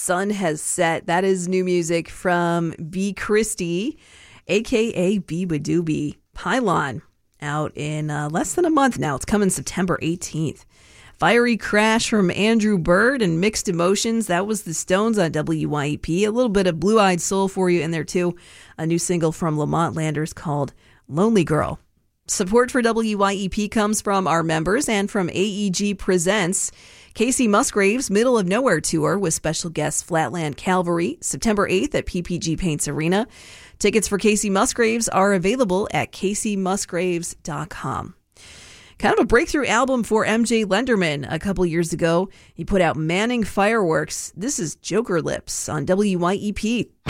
sun has set. That is new music from B. Christie, a.k.a. Biba Doobie. Pylon, out in less than a month now. It's coming September 18th. Fiery Crash from Andrew Bird and Mixed Emotions. That was the Stones on WYEP. A little bit of Blue Eyed Soul for you in there, too. A new single from Lamont Landers called Lonely Girl. Support for WYEP comes from our members and from AEG Presents Casey Musgraves' Middle of Nowhere Tour with special guests Flatland Cavalry, September 8th at PPG Paints Arena. Tickets for Casey Musgraves are available at caseymusgraves.com. Kind of a breakthrough album for MJ Lenderman a couple years ago. He put out Manning Fireworks. This is Joker Lips on WYEP.